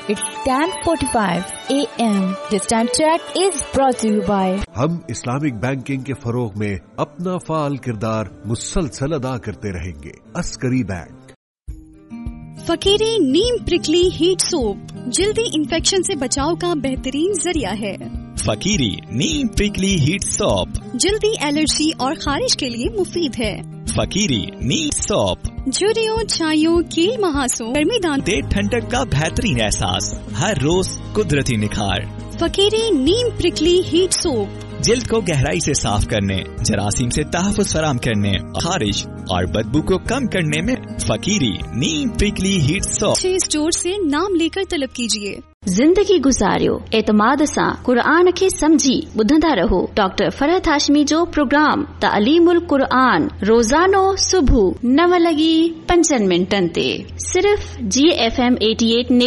It's 10:45 AM. This time check is brought to you by ہم Islamic banking کے فروغ میں اپنا فعال کردار مسلسل ادا کرتے رہیں گے. عسکری بینک. فقیری نیم پرکلی ہیٹ سوپ جلدی انفیکشن سے بچاؤ کا بہترین ذریعہ ہے. فقیری نیم پرکلی ہیٹ سوپ جلدی الرجی اور خارش کے لیے مفید ہے. فقیری نیم سوپ جھریوں چھائیوں کیل مہاسوں گرمی دان دے ٹھنڈک کا بہترین احساس، ہر روز قدرتی نکھار. فقیری نیم پرکلی ہیٹ سوپ جلد کو گہرائی سے صاف کرنے، جراثیم سے تحفظ فراہم کرنے، خارش اور بدبو کو کم کرنے میں فقیری نیم پرکلی ہیٹ سوپ 6 اسٹور سے نام لے کر طلب کیجیے. زندگی گزاریو اعتماد سان قرآن کے سمجھی بدھندا رہو. ڈاکٹر فرحت ہاشمی جو پروگرام تعلیم القرآن روزانو صبح 9:05 تے صرف GFM 88